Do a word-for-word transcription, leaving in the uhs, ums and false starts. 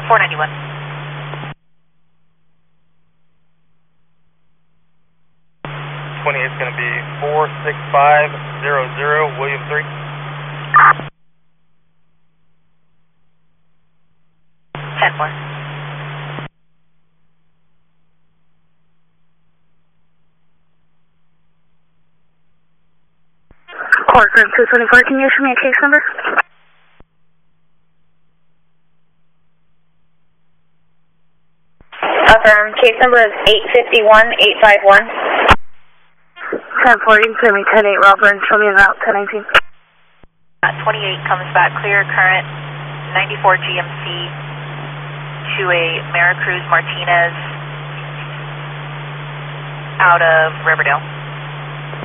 four ninety-one. twenty-eight is going to be four six five zero zero, William three. ten four. Court room two twenty-four, can you issue me a case number? Affirm, case number is eight fifty-one eight fifty-one. ten four, you can send me ten eight, Robert, and show me an route ten nineteen. Uh, twenty-eight comes back clear, current ninety-four G M C to a Maricruz Martinez out of Riverdale.